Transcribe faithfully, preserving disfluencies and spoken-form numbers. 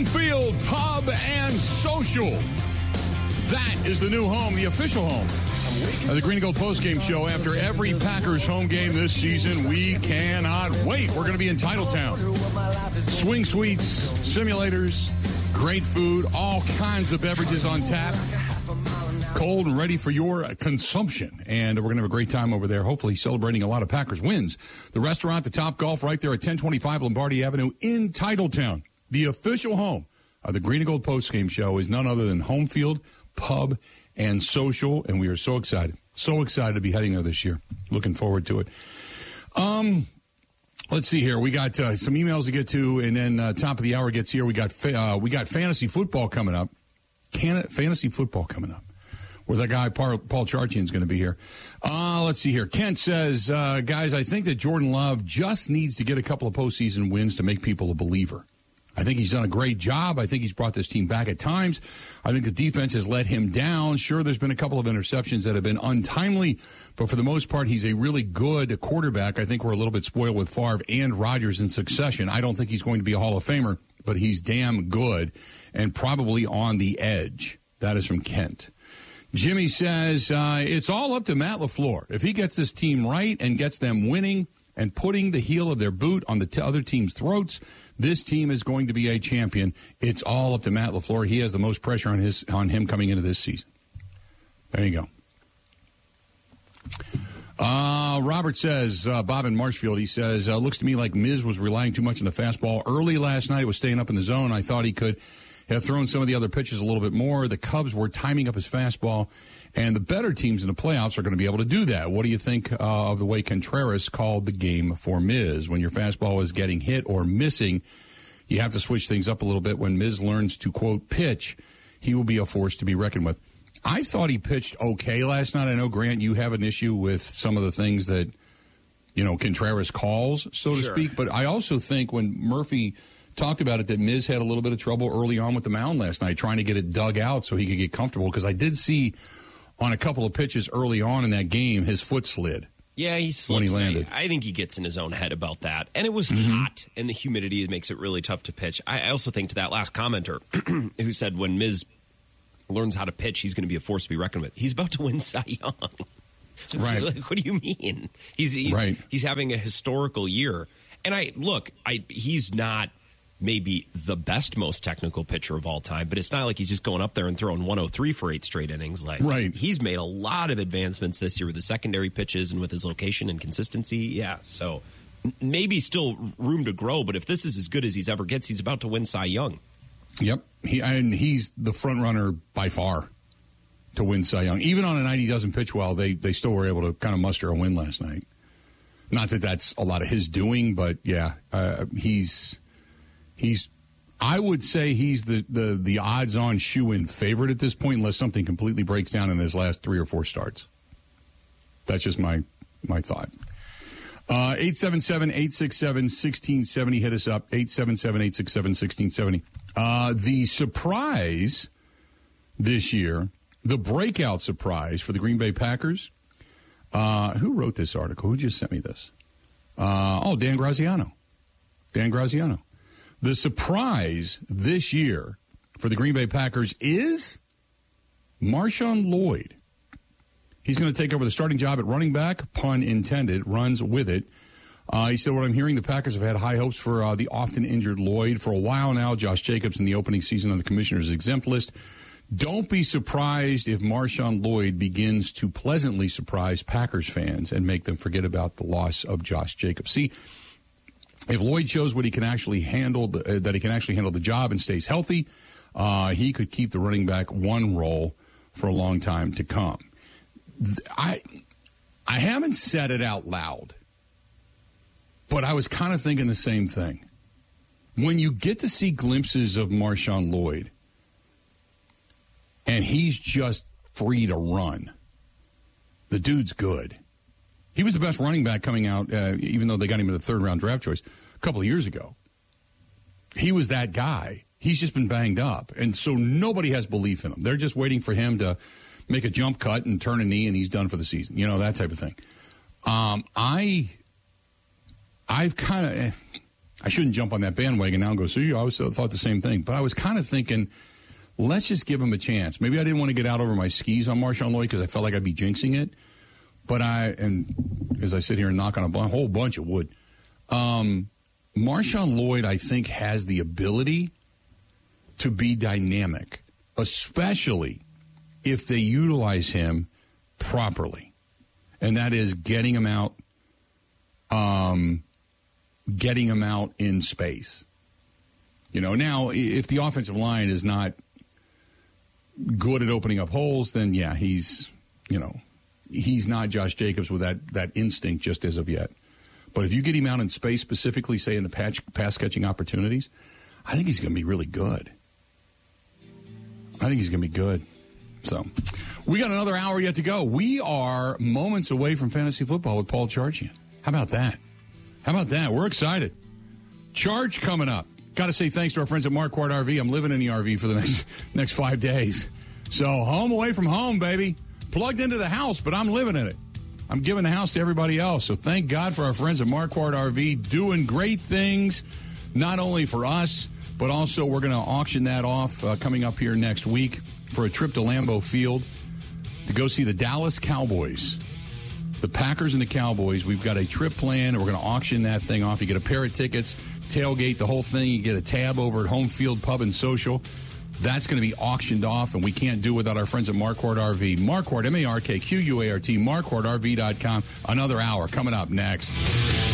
Home Field Pub and Social. That is the new home, the official home of the Green and Gold postgame show. After every Packers home game this season, we cannot wait. We're going to be in Titletown. Swing suites, simulators, great food, all kinds of beverages on tap. Cold and ready for your consumption. And we're going to have a great time over there, hopefully celebrating a lot of Packers wins. The restaurant, the Top Golf, right there at ten twenty-five Lombardi Avenue in Titletown. The official home of the Green and Gold postgame show is none other than Home Field Pub and Social, and we are so excited, so excited to be heading there this year. Looking forward to it. Um, let's see here. We got uh, some emails to get to, and then uh, top of the hour gets here. We got fa- uh, we got fantasy football coming up. Can- fantasy football coming up. Where that guy Paul, Paul Charchian is going to be here. Uh, let's see here. Kent says, uh, guys, I think that Jordan Love just needs to get a couple of postseason wins to make people a believer. I think he's done a great job. I think he's brought this team back at times. I think the defense has let him down. Sure, there's been a couple of interceptions that have been untimely, but for the most part, he's a really good quarterback. I think we're a little bit spoiled with Favre and Rodgers in succession. I don't think he's going to be a Hall of Famer, but he's damn good and probably on the edge. That is from Kent. Jimmy says, uh, it's all up to Matt LaFleur. If he gets this team right and gets them winning and putting the heel of their boot on the t- other team's throats, this team is going to be a champion. It's all up to Matt LaFleur. He has the most pressure on his on him coming into this season. There you go. Uh, Robert says, uh, Bob in Marshfield, he says, uh, looks to me like Miz was relying too much on the fastball early last night. Was staying up in the zone. I thought he could have thrown some of the other pitches a little bit more. The Cubs were timing up his fastball, and the better teams in the playoffs are going to be able to do that. What do you think uh, of the way Contreras called the game for Miz? When your fastball is getting hit or missing, you have to switch things up a little bit. When Miz learns to, quote, pitch, he will be a force to be reckoned with. I thought he pitched okay last night. I know, Grant, you have an issue with some of the things that, you know, Contreras calls, so to Sure. speak. But I also think when Murphy talked about it, that Miz had a little bit of trouble early on with the mound last night, trying to get it dug out so he could get comfortable. Because I did see on a couple of pitches early on in that game, his foot slid. Yeah, he slips. When he landed. I, I think he gets in his own head about that. And it was Mm-hmm. hot, and the humidity makes it really tough to pitch. I, I also think to that last commenter who said when Miz learns how to pitch, he's going to be a force to be reckoned with. He's about to win Cy Young. Right. Like, what do you mean? He's he's, Right. he's having a historical year. And I look, I he's not maybe the best, most technical pitcher of all time, but it's not like he's just going up there and throwing one oh three for eight straight innings. Like, right. He's made a lot of advancements this year with the secondary pitches and with his location and consistency. Yeah, so maybe still room to grow, but if this is as good as he's ever gets, he's about to win Cy Young. Yep. He and he's the front runner by far to win Cy Young. Even on a night he doesn't pitch well, they, they still were able to kind of muster a win last night. Not that that's a lot of his doing, but yeah, uh, he's he's. I would say he's the the, the odds-on shoe-in favorite at this point, unless something completely breaks down in his last three or four starts. That's just my my thought. Uh, eight seven seven, eight six seven, one six seven zero. Hit us up. eight seven seven, eight six seven, one six seven zero. Uh, the surprise this year, the breakout surprise for the Green Bay Packers. Uh, who wrote this article? Who just sent me this? Uh, oh, Dan Graziano. Dan Graziano. The surprise this year for the Green Bay Packers is Marshawn Lloyd. He's going to take over the starting job at running back, pun intended, runs with it. Uh, he said, what I'm hearing, the Packers have had high hopes for uh, the often injured Lloyd for a while now. Josh Jacobs in the opening season on the commissioner's exempt list. Don't be surprised if Marshawn Lloyd begins to pleasantly surprise Packers fans and make them forget about the loss of Josh Jacobs. See, if Lloyd shows what he can actually handle, the, uh, that he can actually handle the job and stays healthy, uh, he could keep the running back one role for a long time to come. I, I haven't said it out loud, but I was kind of thinking the same thing. When you get to see glimpses of Marshawn Lloyd, and he's just free to run, the dude's good. He was the best running back coming out, uh, even though they got him in the third-round draft choice a couple of years ago. He was that guy. He's just been banged up, and so nobody has belief in him. They're just waiting for him to make a jump cut and turn a knee, and he's done for the season. You know, that type of thing. Um, I, I've kind of, I shouldn't jump on that bandwagon now and go, see, I always thought the same thing. But I was kind of thinking, let's just give him a chance. Maybe I didn't want to get out over my skis on Marshawn Lloyd because I felt like I'd be jinxing it. But I, and as I sit here and knock on a b- whole bunch of wood, um, Marshawn Lloyd, I think, has the ability to be dynamic, especially if they utilize him properly. And that is getting him out, um, getting him out in space. You know, now, if the offensive line is not good at opening up holes, then, yeah, he's, you know, he's not Josh Jacobs with that, that instinct just as of yet. But if you get him out in space, specifically, say, in the patch, pass-catching opportunities, I think he's going to be really good. I think he's going to be good. So, we got another hour yet to go. We are moments away from fantasy football with Paul Charchian. How about that? How about that? We're excited. Charge coming up. Got to say thanks to our friends at Marquardt R V. I'm living in the R V for the next next five days. So, home away from home, baby. Plugged into the house, but I'm living in it. I'm giving the house to everybody else. So, thank God for our friends at Marquardt R V doing great things, not only for us, but also we're going to auction that off uh, coming up here next week for a trip to Lambeau Field to go see the Dallas Cowboys. The Packers and the Cowboys. We've got a trip planned, and we're going to auction that thing off. You get a pair of tickets, tailgate, the whole thing. You get a tab over at Home Field Pub and Social. That's going to be auctioned off, and we can't do it without our friends at Marquardt R V. Marquardt, M A R K Q U A R T, Marquardt R V dot com. Another hour coming up next.